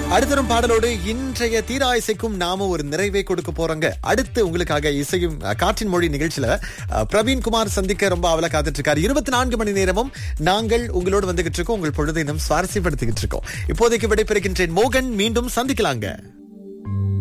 அடுத்தரும் பாடலோடு இன்றைய தீரா இசைக்கும் நாம ஒரு நிறைவை கொடுக்க போறோங்க. அடுத்து உங்களுக்காக இசையும் காற்றின் மொழி நிகழ்ச்சியில பிரவீன்குமார் சந்திக்க ரொம்ப ஆவலா காத்துட்டு இருக்காரு. 24 மணி நேரமும் நாங்கள் உங்களோடு வந்துகிட்டு இருக்கோம். உங்கள் பொழுதை இன்னும் சுவாரஸ்யப்படுத்திக்கிட்டு இருக்கோம். இப்போதைக்கு விடைபெறுகின்றேன் மோகன். மீண்டும் சந்திக்கலாங்க.